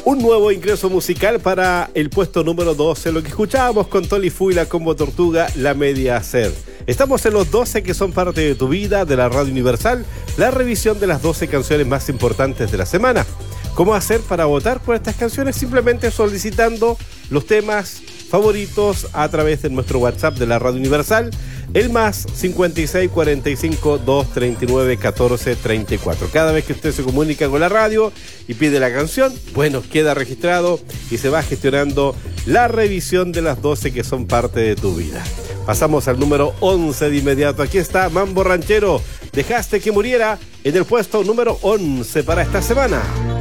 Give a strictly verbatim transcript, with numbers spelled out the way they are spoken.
Un nuevo ingreso musical para el puesto número doce, lo que escuchábamos con Toli Fu y la Combo Tortuga, La Media Sed. Estamos en los doce que son parte de tu vida, de la Radio Universal, la revisión de las doce canciones más importantes de la semana. ¿Cómo hacer para votar por estas canciones? Simplemente solicitando los temas favoritos a través de nuestro WhatsApp de la Radio Universal, el más cincuenta y seis, cuarenta y cinco, doscientos treinta y nueve, catorce, treinta y cuatro. Cada vez que usted se comunica con la radio y pide la canción, bueno, queda registrado y se va gestionando la revisión de las doce que son parte de tu vida. Pasamos al número once de inmediato. Aquí está Mambo Ranchero, Dejaste que muriera, en el puesto número once para esta semana.